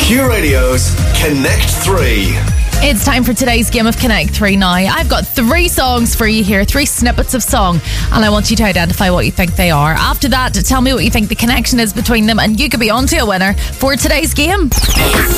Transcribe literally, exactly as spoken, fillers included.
Q Radio's Connect three. It's time for today's game of Connect three now. I've got three songs for you here, three snippets of song, and I want you to identify what you think they are. After that, tell me what you think the connection is between them, and you could be on to a winner for today's game.